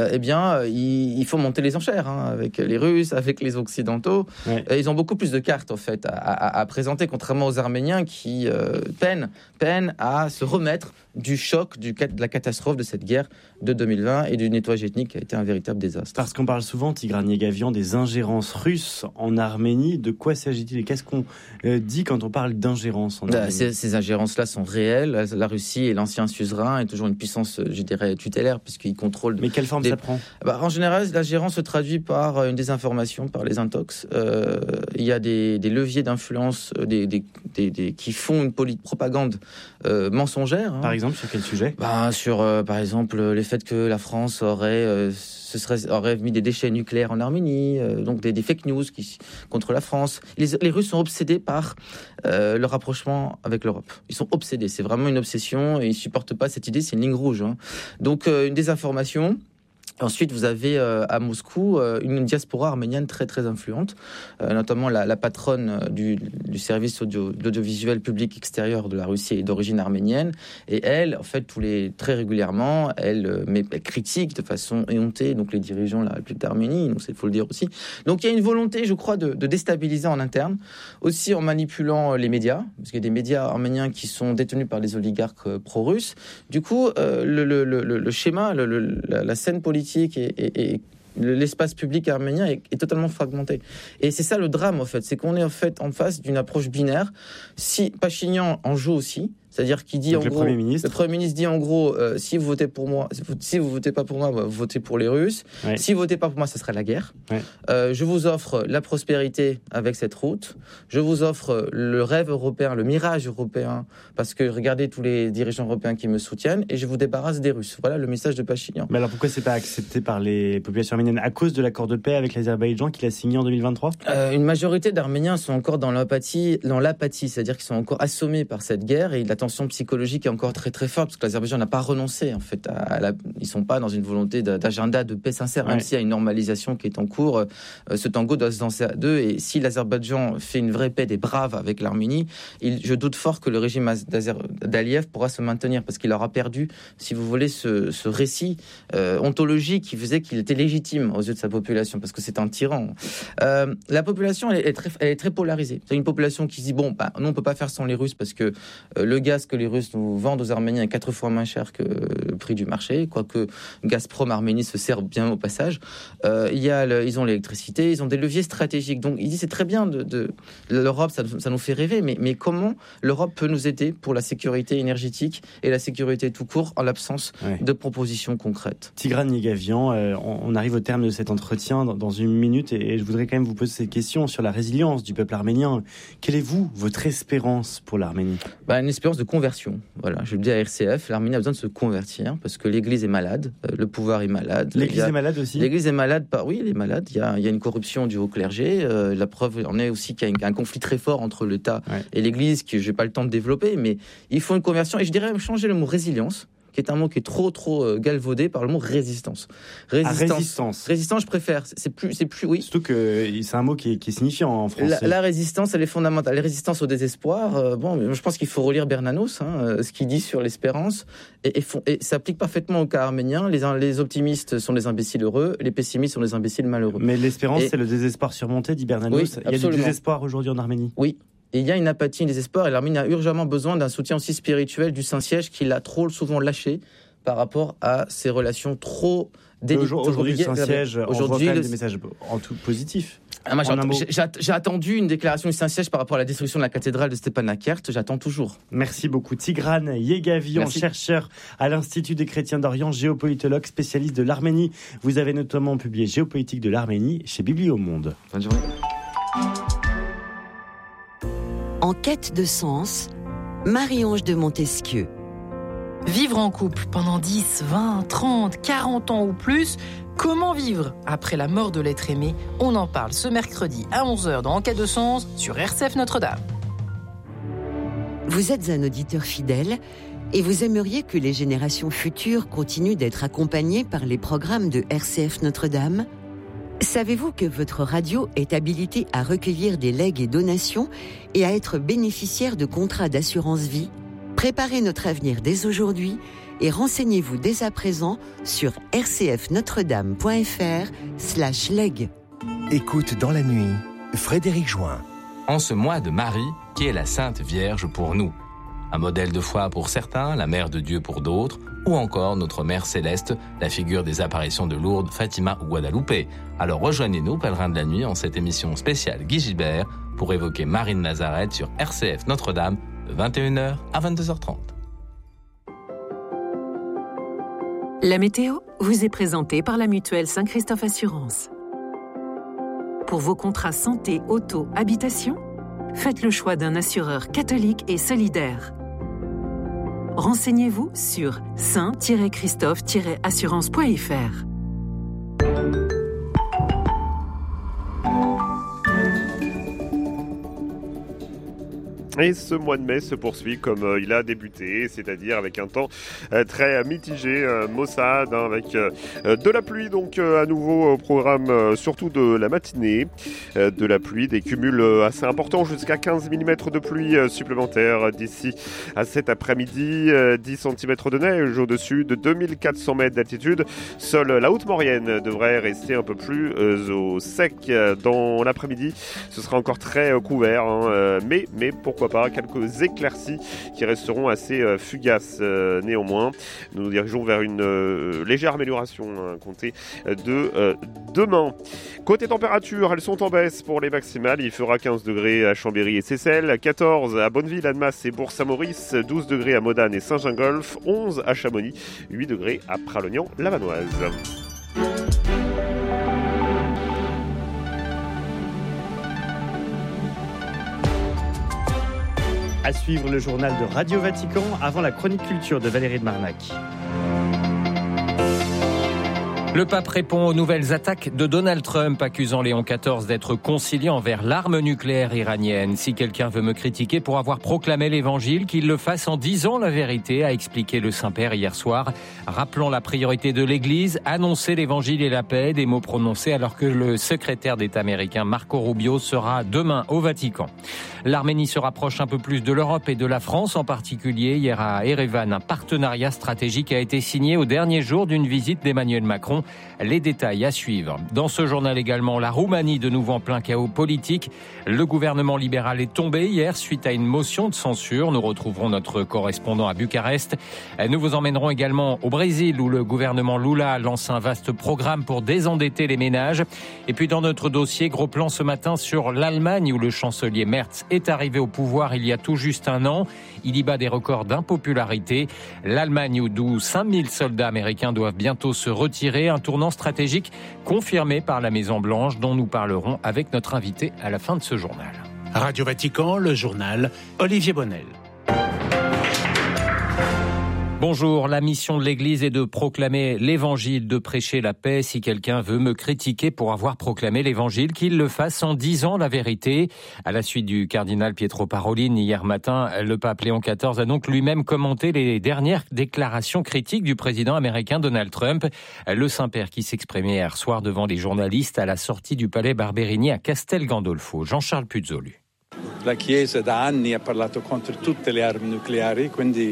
il faut monter les enchères avec les Russes, avec les Occidentaux. Ils ont beaucoup plus de cartes en fait à présenter, contrairement aux Arméniens qui peinent à se remettre du choc, de la catastrophe de cette guerre de 2020 et du nettoyage ethnique qui a été un véritable désastre. Parce qu'on parle souvent, Tigran Yegavian, des ingérences russes en Arménie. De quoi s'agit-il et qu'est-ce qu'on dit quand on parle d'ingérence en Arménie ? Ces ingérences-là sont réelles. La Russie et l'ancien suzerain est toujours une puissance, je dirais, tutélaire, puisqu'il contrôle... Mais quelle forme ça prend ? En général, l'ingérence se traduit par une désinformation, par les intox. Il y a des leviers d'influence qui font une propagande mensongère. Par exemple, sur quel sujet ? Par exemple, le fait que la France aurait mis des déchets nucléaires en Arménie, donc des fake news contre la France. Les Russes sont obsédés par le rapprochement avec l'Europe. Ils sont obsédés, c'est vraiment une obsession et ils supportent pas cette idée, c'est une ligne rouge. Donc une désinformation. Ensuite, vous avez à Moscou une diaspora arménienne très très influente, notamment la patronne du service d'audiovisuel public extérieur de la Russie est d'origine arménienne, et elle, en fait, très régulièrement, elle critique de façon éhontée donc les dirigeants de la République d'Arménie, donc il faut le dire aussi. Donc il y a une volonté, je crois, de déstabiliser en interne, aussi en manipulant les médias, parce qu'il y a des médias arméniens qui sont détenus par des oligarques pro-russes. Du coup, le schéma, la scène politique et l'espace public arménien est totalement fragmenté. Et c'est ça le drame, en fait. C'est qu'on est en fait en face d'une approche binaire. Si Pachinian en joue aussi, c'est-à-dire qu'il dit le Premier ministre dit en gros, si vous votez pour moi, si vous votez pas pour moi, vous votez pour les Russes. Ouais. Si vous votez pas pour moi, ça sera la guerre. Ouais. Je vous offre la prospérité avec cette route. Je vous offre le rêve européen, le mirage européen, parce que regardez tous les dirigeants européens qui me soutiennent, et je vous débarrasse des Russes. Voilà le message de Pachinian. Mais alors pourquoi c'est pas accepté par les populations arméniennes à cause de l'accord de paix avec l'Azerbaïdjan qu'il a signé en 2023 ? Une majorité d'Arméniens sont encore dans l'apathie, c'est-à-dire qu'ils sont encore assommés par cette guerre, et la tension psychologique est encore très très forte parce que l'Azerbaïdjan n'a pas renoncé en fait ils sont pas dans une volonté d'agenda de paix sincère, même s'il y a une normalisation qui est en cours. Ce tango doit se danser à deux, et si l'Azerbaïdjan fait une vraie paix des braves avec l'Arménie, je doute fort que le régime d'Aliyev pourra se maintenir, parce qu'il aura perdu, si vous voulez, ce récit ontologique qui faisait qu'il était légitime aux yeux de sa population, parce que c'est un tyran. La population elle est très polarisée. C'est une population qui se dit non, on peut pas faire sans les Russes parce que le gaz gaz que les Russes nous vendent aux Arméniens est 4 fois moins cher que le prix du marché, quoique Gazprom Arménie se sert bien au passage. Ils ont l'électricité, ils ont des leviers stratégiques. Donc il dit c'est très bien l'Europe, ça nous fait rêver, mais comment l'Europe peut nous aider pour la sécurité énergétique et la sécurité tout court en l'absence de propositions concrètes? Tigran Yegavian, on arrive au terme de cet entretien dans une minute et je voudrais quand même vous poser cette question sur la résilience du peuple arménien. Quelle est votre espérance pour l'Arménie? Une espérance de conversion. Voilà, je le dis à RCF, l'Arménie a besoin de se convertir parce que l'Église est malade, le pouvoir est malade. L'Église est malade aussi? L'Église est malade, oui, elle est malade. Il y a une corruption du haut clergé. La preuve en est aussi qu'il y a un conflit très fort entre l'État et l'Église que je n'ai pas le temps de développer, mais il faut une conversion. Et je dirais changer le mot résilience, qui est un mot qui est trop galvaudé par le mot résistance. Résistance, je préfère. C'est plus, oui. Surtout que c'est un mot qui est signifiant en français. La résistance, elle est fondamentale. La résistance au désespoir. Je pense qu'il faut relire Bernanos, ce qu'il dit sur l'espérance, et s'applique parfaitement au cas arménien. Les optimistes sont les imbéciles heureux, les pessimistes sont les imbéciles malheureux. Mais l'espérance, c'est le désespoir surmonté, dit Bernanos. Oui, il y a du désespoir aujourd'hui en Arménie. Oui. Et il y a une apathie, un désespoir, et l'Arménie a urgemment besoin d'un soutien aussi spirituel du Saint-Siège qu'il a trop souvent lâché par rapport à ses relations trop délicates. Aujourd'hui, le Saint-Siège envoie quand même des messages en tout positifs. J'ai attendu une déclaration du Saint-Siège par rapport à la destruction de la cathédrale de Stepanakert. J'attends toujours. Merci beaucoup. Tigran Yegavian, chercheur à l'Institut des chrétiens d'Orient, géopolitologue, spécialiste de l'Arménie. Vous avez notamment publié Géopolitique de l'Arménie chez Bibliomonde. Bonne journée. En quête de sens, Marie-Ange de Montesquieu. Vivre en couple pendant 10, 20, 30, 40 ans ou plus, comment vivre après la mort de l'être aimé? On en parle ce mercredi à 11h dans En quête de sens sur RCF Notre-Dame. Vous êtes un auditeur fidèle et vous aimeriez que les générations futures continuent d'être accompagnées par les programmes de RCF Notre-Dame? Savez-vous que votre radio est habilitée à recueillir des legs et donations et à être bénéficiaire de contrats d'assurance vie? Préparez notre avenir dès aujourd'hui et renseignez-vous dès à présent sur rcfnotredame.fr/leg. Écoute dans la nuit, Frédéric Join. En ce mois de Marie, qui est la Sainte Vierge pour nous. Un modèle de foi pour certains, la Mère de Dieu pour d'autres, ou encore notre Mère Céleste, la figure des apparitions de Lourdes, Fatima ou Guadalupe. Alors rejoignez-nous, pèlerins de la nuit, en cette émission spéciale Guy Gilbert, pour évoquer Marie de Nazareth sur RCF Notre-Dame, de 21h à 22h30. La météo vous est présentée par la mutuelle Saint-Christophe Assurance. Pour vos contrats santé, auto, habitation, faites le choix d'un assureur catholique et solidaire. Renseignez-vous sur saint-christophe-assurance.fr. Et ce mois de mai se poursuit comme il a débuté, c'est-à-dire avec un temps très mitigé, maussade, avec de la pluie, donc à nouveau au programme, surtout de la matinée. De la pluie, des cumuls assez importants, jusqu'à 15 mm de pluie supplémentaire d'ici à cet après-midi. 10 cm de neige au-dessus de 2400 mètres d'altitude. Seule la Haute-Maurienne devrait rester un peu plus au sec dans l'après-midi. Ce sera encore très couvert, mais pourquoi pas quelques éclaircies qui resteront assez fugaces néanmoins. Nous nous dirigeons vers une légère amélioration comptée de demain. Côté température, elles sont en baisse pour les maximales. Il fera 15 degrés à Chambéry et Seyssel, 14 à Bonneville, Annemasse et Bourg-Saint-Maurice, 12 degrés à Modane et Saint-Gingolph, 11 à Chamonix, 8 degrés à Pralognan-la-Vanoise. À suivre le journal de Radio Vatican avant la chronique culture de Valérie de Marnac. Le pape répond aux nouvelles attaques de Donald Trump, accusant Léon XIV d'être conciliant envers l'arme nucléaire iranienne. Si quelqu'un veut me critiquer pour avoir proclamé l'évangile, qu'il le fasse en disant la vérité, a expliqué le Saint-Père hier soir. Rappelant la priorité de l'Église, annoncer l'évangile et la paix, des mots prononcés alors que le secrétaire d'État américain Marco Rubio sera demain au Vatican. L'Arménie se rapproche un peu plus de l'Europe et de la France en particulier. Hier à Erevan, un partenariat stratégique a été signé au dernier jour d'une visite d'Emmanuel Macron. Les détails à suivre. Dans ce journal également, la Roumanie de nouveau en plein chaos politique. Le gouvernement libéral est tombé hier suite à une motion de censure. Nous retrouverons notre correspondant à Bucarest. Nous vous emmènerons également au Brésil où le gouvernement Lula lance un vaste programme pour désendetter les ménages. Et puis dans notre dossier, gros plan ce matin sur l'Allemagne où le chancelier Merz est arrivé au pouvoir il y a tout juste un an. Il y bat des records d'impopularité. L'Allemagne d'où 5000 soldats américains doivent bientôt se retirer. Un tournant stratégique confirmé par la Maison-Blanche dont nous parlerons avec notre invité à la fin de ce journal. Radio Vatican, le journal, Olivier Bonnel. Bonjour, la mission de l'Église est de proclamer l'Évangile, de prêcher la paix. Si quelqu'un veut me critiquer pour avoir proclamé l'Évangile, qu'il le fasse en disant la vérité. À la suite du cardinal Pietro Parolin, hier matin, le pape Léon XIV a donc lui-même commenté les dernières déclarations critiques du président américain Donald Trump. Le Saint-Père qui s'exprimait hier soir devant les journalistes à la sortie du palais Barberini à Castel Gandolfo. Jean-Charles Puzolu. La Chiesa da anni ha parlato contro tutte le armi nucleari, quindi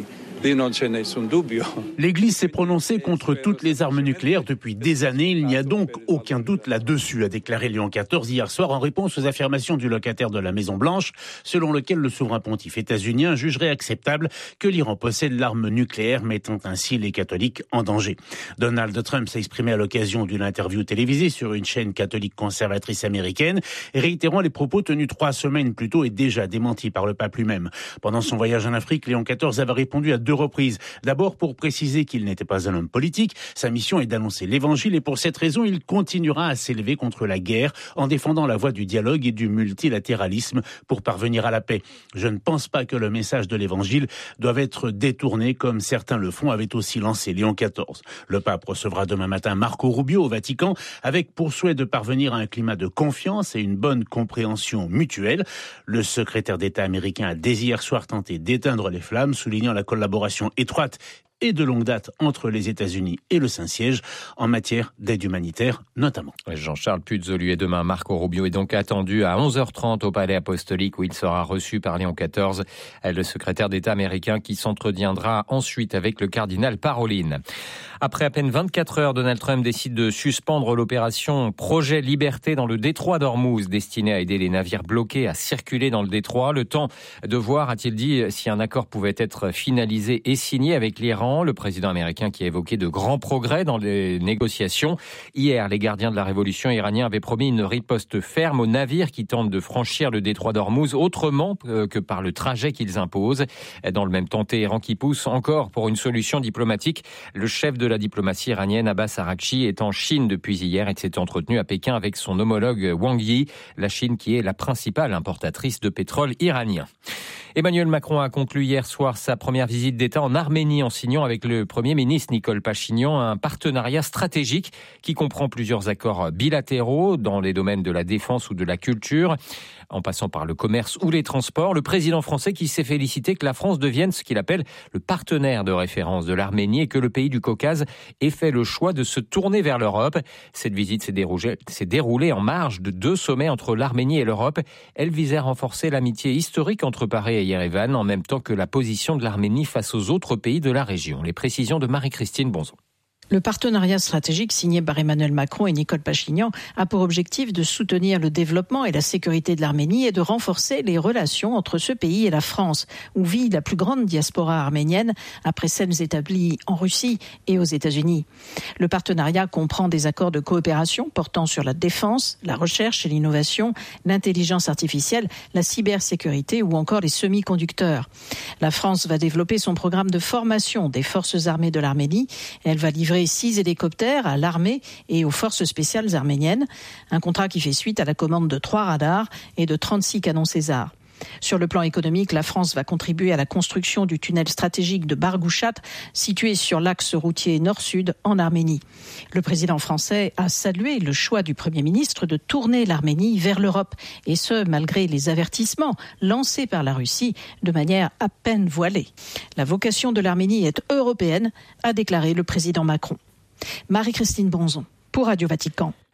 l'Église s'est prononcée contre toutes les armes nucléaires depuis des années. Il n'y a donc aucun doute là-dessus, a déclaré Léon XIV hier soir en réponse aux affirmations du locataire de la Maison-Blanche, selon lequel le souverain pontife états-unien jugerait acceptable que l'Iran possède l'arme nucléaire, mettant ainsi les catholiques en danger. Donald Trump s'est exprimé à l'occasion d'une interview télévisée sur une chaîne catholique conservatrice américaine, réitérant les propos tenus 3 semaines plus tôt et déjà démentis par le pape lui-même. Pendant son voyage en Afrique, Léon XIV avait répondu à 2 reprises. D'abord pour préciser qu'il n'était pas un homme politique, sa mission est d'annoncer l'évangile et pour cette raison il continuera à s'élever contre la guerre en défendant la voie du dialogue et du multilatéralisme pour parvenir à la paix. Je ne pense pas que le message de l'évangile doive être détourné comme certains le font, avait aussi lancé Léon XIV. Le pape recevra demain matin Marco Rubio au Vatican avec pour souhait de parvenir à un climat de confiance et une bonne compréhension mutuelle. Le secrétaire d'État américain a dès hier soir tenté d'éteindre les flammes, soulignant la collaboration étroite et de longue date entre les États-Unis et le Saint-Siège en matière d'aide humanitaire notamment. Jean-Charles Puzolu et demain Marco Rubio est donc attendu à 11h30 au Palais Apostolique où il sera reçu par Léon XIV, le secrétaire d'État américain qui s'entretiendra ensuite avec le cardinal Parolin. Après à peine 24 heures, Donald Trump décide de suspendre l'opération Projet Liberté dans le détroit d'Ormuz, destinée à aider les navires bloqués à circuler dans le détroit. Le temps de voir, a-t-il dit, si un accord pouvait être finalisé et signé avec l'Iran. Le président américain qui a évoqué de grands progrès dans les négociations. Hier, les gardiens de la révolution iranienne avaient promis une riposte ferme aux navires qui tentent de franchir le détroit d'Ormuz autrement que par le trajet qu'ils imposent. Dans le même temps, Téhéran qui pousse encore pour une solution diplomatique. Le chef de la diplomatie iranienne, Abbas Araghchi, est en Chine depuis hier et s'est entretenu à Pékin avec son homologue Wang Yi, la Chine qui est la principale importatrice de pétrole iranien. Emmanuel Macron a conclu hier soir sa première visite d'État en Arménie en signant avec le Premier ministre Nicole Pachinian un partenariat stratégique qui comprend plusieurs accords bilatéraux dans les domaines de la défense ou de la culture, en passant par le commerce ou les transports. Le président français qui s'est félicité que la France devienne ce qu'il appelle le partenaire de référence de l'Arménie et que le pays du Caucase ait fait le choix de se tourner vers l'Europe. Cette visite s'est déroulée en marge de 2 sommets entre l'Arménie et l'Europe. Elle visait à renforcer l'amitié historique entre Paris et Yerevan en même temps que la position de l'Arménie face aux autres pays de la région. Les précisions de Marie-Christine Bonzon. Le partenariat stratégique signé par Emmanuel Macron et Nicole Pachinian a pour objectif de soutenir le développement et la sécurité de l'Arménie et de renforcer les relations entre ce pays et la France, où vit la plus grande diaspora arménienne après celles établies en Russie et aux États-Unis. Le partenariat comprend des accords de coopération portant sur la défense, la recherche et l'innovation, l'intelligence artificielle, la cybersécurité ou encore les semi-conducteurs. La France va développer son programme de formation des forces armées de l'Arménie et elle va livrer 6 hélicoptères à l'armée et aux forces spéciales arméniennes. Un contrat qui fait suite à la commande de 3 radars et de 36 canons César. Sur le plan économique, la France va contribuer à la construction du tunnel stratégique de Barghoushat, situé sur l'axe routier nord-sud en Arménie. Le président français a salué le choix du Premier ministre de tourner l'Arménie vers l'Europe, et ce, malgré les avertissements lancés par la Russie de manière à peine voilée. La vocation de l'Arménie est européenne, a déclaré le président Macron. Marie-Christine Bonzon pour Radio Vatican.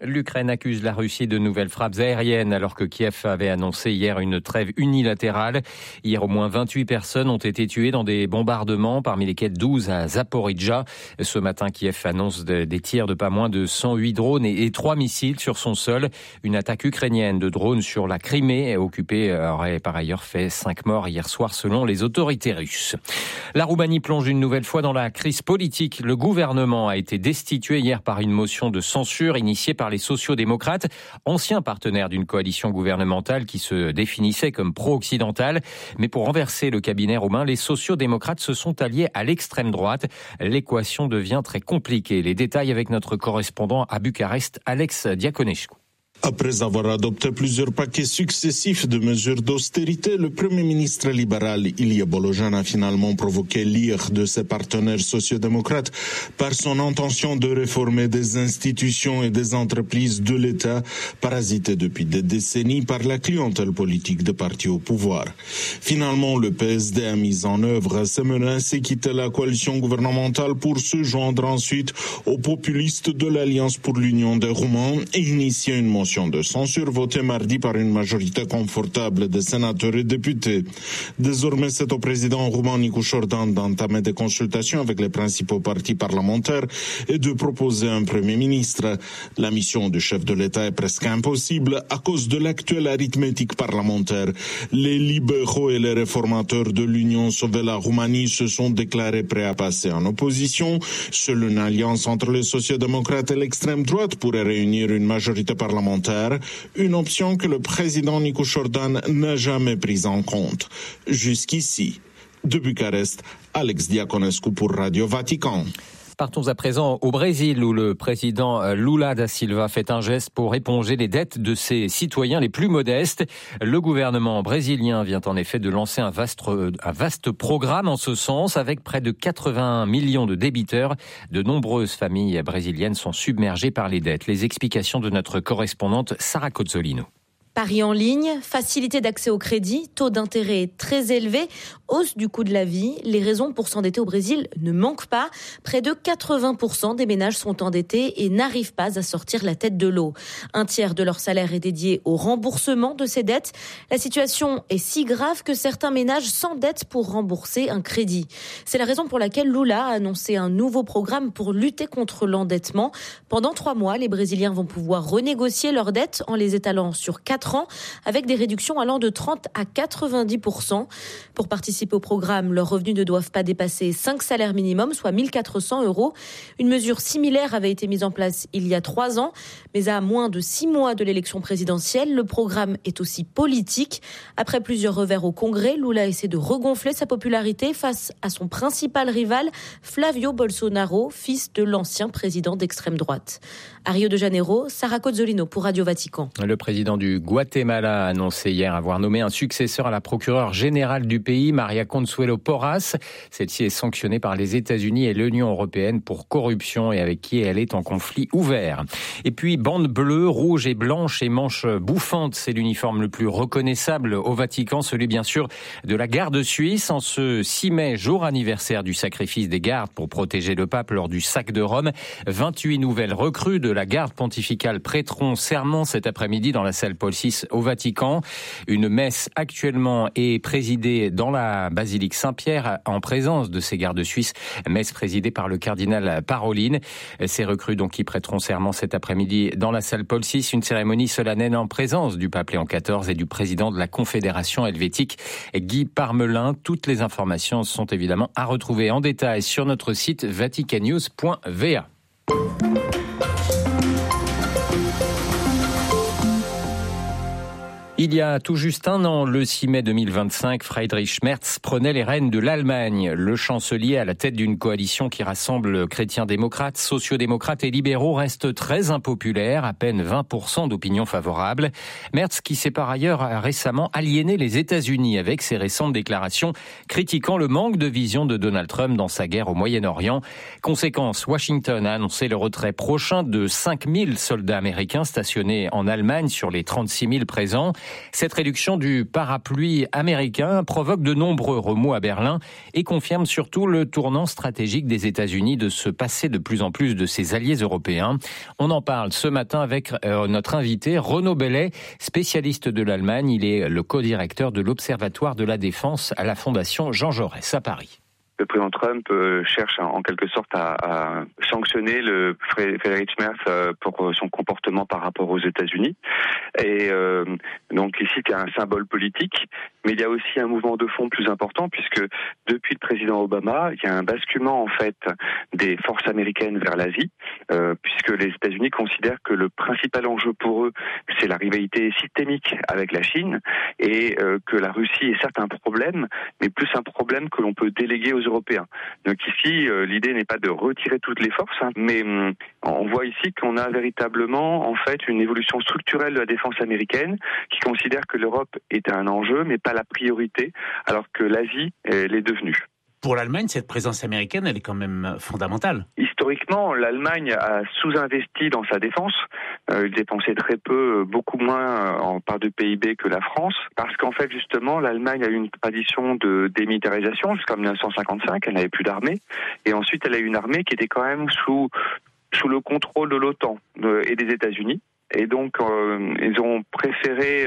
L'Ukraine accuse la Russie de nouvelles frappes aériennes alors que Kiev avait annoncé hier une trêve unilatérale. Hier, au moins 28 personnes ont été tuées dans des bombardements, parmi lesquels 12 à Zaporijjia. Ce matin, Kiev annonce des tirs de pas moins de 108 drones et 3 missiles sur son sol. Une attaque ukrainienne de drones sur la Crimée occupée aurait par ailleurs fait 5 morts hier soir selon les autorités russes. La Roumanie plonge une nouvelle fois dans la crise politique. Le gouvernement a été destitué hier par une motion de censure initiée par les sociaux-démocrates, anciens partenaires d'une coalition gouvernementale qui se définissait comme pro-occidentale. Mais pour renverser le cabinet roumain, les sociaux-démocrates se sont alliés à l'extrême droite. L'équation devient très compliquée. Les détails avec notre correspondant à Bucarest, Alex Diaconescu. Après avoir adopté plusieurs paquets successifs de mesures d'austérité, le Premier ministre libéral Ilie Bolojan a finalement provoqué l'ire de ses partenaires sociodémocrates par son intention de réformer des institutions et des entreprises de l'État parasitées depuis des décennies par la clientèle politique des partis au pouvoir. Finalement, le PSD a mis en œuvre ses menaces et quitté la coalition gouvernementale pour se joindre ensuite aux populistes de l'Alliance pour l'Union des Roumains et initier une motion de censure votée mardi par une majorité confortable de sénateurs et députés. Désormais, c'est au président roumain Nicu Șordan d'entamer des consultations avec les principaux partis parlementaires et de proposer un premier ministre. La mission du chef de l'État est presque impossible à cause de l'actuelle arithmétique parlementaire. Les libéraux et les réformateurs de l'Union Sauver la Roumanie se sont déclarés prêts à passer en opposition. Seule une alliance entre les sociodémocrates et l'extrême droite pourrait réunir une majorité parlementaire. Une option que le président Nicu Șordan n'a jamais prise en compte. Jusqu'ici, de Bucarest, Alex Diaconescu pour Radio Vatican. Partons à présent au Brésil où le président Lula da Silva fait un geste pour éponger les dettes de ses citoyens les plus modestes. Le gouvernement brésilien vient en effet de lancer un vaste programme en ce sens avec près de 80 millions de débiteurs. De nombreuses familles brésiliennes sont submergées par les dettes. Les explications de notre correspondante Sarah Cozzolino. Paris en ligne, facilité d'accès au crédit, taux d'intérêt très élevé, hausse du coût de la vie. Les raisons pour s'endetter au Brésil ne manquent pas. Près de 80% des ménages sont endettés et n'arrivent pas à sortir la tête de l'eau. Un tiers de leur salaire est dédié au remboursement de ces dettes. La situation est si grave que certains ménages s'endettent pour rembourser un crédit. C'est la raison pour laquelle Lula a annoncé un nouveau programme pour lutter contre l'endettement. Pendant 3 mois, les Brésiliens vont pouvoir renégocier leurs dettes en les étalant sur 4 ans, avec des réductions allant de 30 à 90%. Pour participer au programme, leurs revenus ne doivent pas dépasser 5 salaires minimum, soit 1 400 €. Une mesure similaire avait été mise en place il y a 3 ans, mais à moins de 6 mois de l'élection présidentielle, le programme est aussi politique. Après plusieurs revers au Congrès, Lula essaie de regonfler sa popularité face à son principal rival, Flavio Bolsonaro, fils de l'ancien président d'extrême droite. À Rio de Janeiro, Sarah Cozzolino pour Radio Vatican. Le président du Guatemala a annoncé hier avoir nommé un successeur à la procureure générale du pays, Maria Consuelo Porras. Celle-ci est sanctionnée par les États-Unis et l'Union européenne pour corruption et avec qui elle est en conflit ouvert. Et puis, bande bleue, rouge et blanche et manches bouffantes, c'est l'uniforme le plus reconnaissable au Vatican, celui bien sûr de la garde suisse. En ce 6 mai, jour anniversaire du sacrifice des gardes pour protéger le pape lors du sac de Rome, 28 nouvelles recrues de la garde pontificale prêteront serment cet après-midi dans la salle Paul VI au Vatican. Une messe actuellement est présidée dans la basilique Saint-Pierre en présence de ces gardes suisses, messe présidée par le cardinal Parolin. Ces recrues donc qui prêteront serment cet après-midi dans la salle Paul VI, une cérémonie solennelle en présence du pape Léon XIV et du président de la Confédération helvétique Guy Parmelin. Toutes les informations sont évidemment à retrouver en détail sur notre site vaticannews.va. Il y a tout juste un an, le 6 mai 2025, Friedrich Merz prenait les rênes de l'Allemagne. Le chancelier à la tête d'une coalition qui rassemble chrétiens-démocrates, sociodémocrates et libéraux reste très impopulaire, à peine 20% d'opinion favorable. Merz qui s'est par ailleurs récemment aliéné les États-Unis avec ses récentes déclarations critiquant le manque de vision de Donald Trump dans sa guerre au Moyen-Orient. Conséquence, Washington a annoncé le retrait prochain de 5000 soldats américains stationnés en Allemagne sur les 36 000 présents. Cette réduction du parapluie américain provoque de nombreux remous à Berlin et confirme surtout le tournant stratégique des États-Unis de se passer de plus en plus de ses alliés européens. On en parle ce matin avec notre invité Renaud Bellet, spécialiste de l'Allemagne. Il est le co-directeur de l'Observatoire de la Défense à la Fondation Jean Jaurès à Paris. Le président Trump cherche en quelque sorte à sanctionner le Friedrich Merz pour son comportement par rapport aux États-Unis. Et donc ici, il y a un symbole politique, mais il y a aussi un mouvement de fond plus important, puisque depuis le président Obama, il y a un basculement en fait des forces américaines vers l'Asie, puisque les États-Unis considèrent que le principal enjeu pour eux, c'est la rivalité systémique avec la Chine, et que la Russie est certes un problème, mais plus un problème que l'on peut déléguer aux Européens. Donc ici, l'idée n'est pas de retirer toutes les forces, mais on voit ici qu'on a véritablement en fait une évolution structurelle de la défense américaine qui considère que l'Europe est un enjeu, mais pas la priorité, alors que l'Asie l'est devenue. Pour l'Allemagne, cette présence américaine, elle est quand même fondamentale. Historiquement, l'Allemagne a sous-investi dans sa défense. Il dépensait très peu, beaucoup moins en part de PIB que la France, parce qu'en fait, justement, l'Allemagne a eu une tradition de démilitarisation jusqu'en 1955. Elle n'avait plus d'armée. Et ensuite, elle a eu une armée qui était quand même sous le contrôle de l'OTAN et des États-Unis. Et donc, ils ont préféré,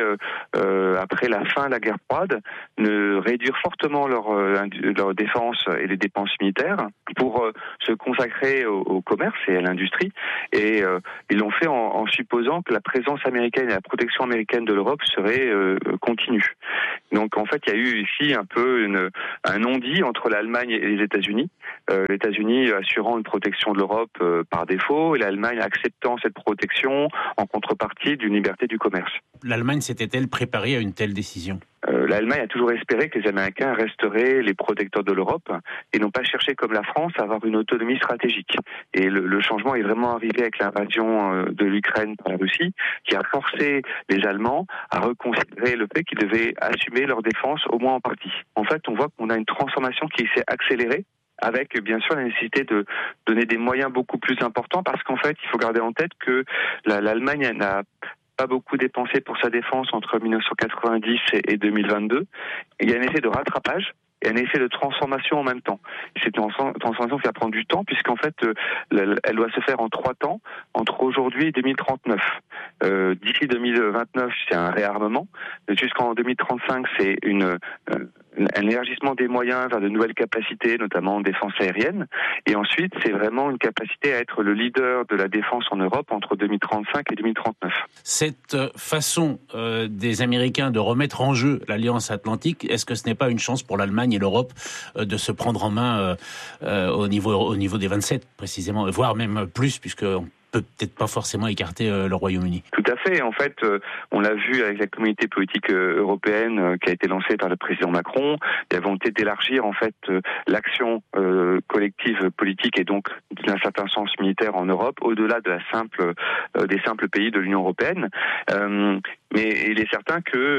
après la fin de la guerre froide, réduire fortement leur défense et les dépenses militaires pour se consacrer au commerce et à l'industrie. Et ils l'ont fait en supposant que la présence américaine et la protection américaine de l'Europe serait continue. Donc, en fait, il y a eu ici un peu un non-dit entre l'Allemagne et les États-Unis. Les États-Unis assurant une protection de l'Europe par défaut et l'Allemagne acceptant cette protection en contrepartie d'une liberté du commerce. L'Allemagne s'était-elle préparée à une telle décision ? L'Allemagne a toujours espéré que les Américains resteraient les protecteurs de l'Europe et n'ont pas cherché, comme la France, à avoir une autonomie stratégique. Et le changement est vraiment arrivé avec l'invasion de l'Ukraine par la Russie, qui a forcé les Allemands à reconsidérer le fait qu'ils devaient assumer leur défense, au moins en partie. En fait, on voit qu'on a une transformation qui s'est accélérée, avec bien sûr la nécessité de donner des moyens beaucoup plus importants, parce qu'en fait, il faut garder en tête que l'Allemagne n'a pas beaucoup dépensé pour sa défense entre 1990 et 2022. Il y a un effet de rattrapage et un effet de transformation en même temps. C'est une transformation qui va prendre du temps, puisqu'en fait, elle doit se faire en 3 temps, entre aujourd'hui et 2039. D'ici 2029, c'est un réarmement. Jusqu'en 2035, c'est un élargissement des moyens vers de nouvelles capacités, notamment en défense aérienne. Et ensuite, c'est vraiment une capacité à être le leader de la défense en Europe entre 2035 et 2039. Cette façon des Américains de remettre en jeu l'Alliance Atlantique, est-ce que ce n'est pas une chance pour l'Allemagne et l'Europe de se prendre en main au niveau des 27 précisément, voire même plus, puisqu'on peut-être pas forcément écarter le Royaume-Uni. Tout à fait. En fait, on l'a vu avec la communauté politique européenne qui a été lancée par le président Macron. Il y a volonté d'élargir en fait l'action collective politique et donc d'un certain sens militaire en Europe, au-delà de des simples pays de l'Union européenne. Mais il est certain que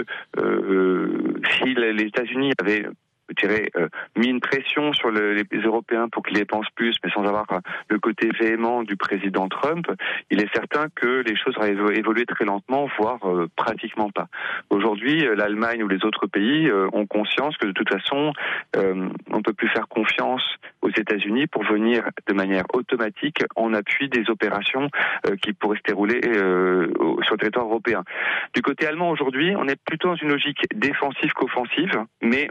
si les États-Unis avaient mis une pression sur les Européens pour qu'ils dépensent plus, mais sans avoir le côté véhément du président Trump, il est certain que les choses auraient évolué très lentement, voire pratiquement pas. Aujourd'hui, l'Allemagne ou les autres pays ont conscience que de toute façon, on ne peut plus faire confiance aux États-Unis pour venir de manière automatique en appui des opérations qui pourraient se dérouler sur le territoire européen. Du côté allemand, aujourd'hui, on est plutôt dans une logique défensive qu'offensive, mais